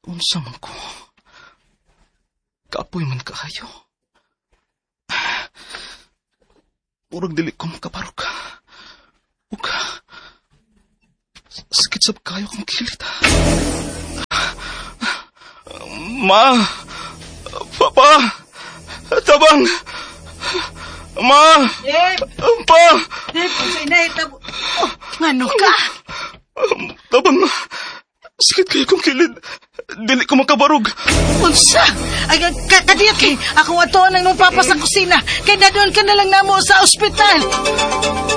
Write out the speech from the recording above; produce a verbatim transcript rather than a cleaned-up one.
Unsa man ko? Kaapoy man kaayo. Murag dili ko makaparok. Uka. Sakit sa kayo kong kilit. Ma! Papa! Tabang! Ma! Deb! Pa! Deb, kung sa'y tabo... Oh, ngano ka? Tabang, ma. Sakit kayo kong kilid. Dili ko makabarog. Unsa? Ay, kadiyat kay ako ato nang nung papa sa kusina. Kaya na doon ka na lang namo sa ospital.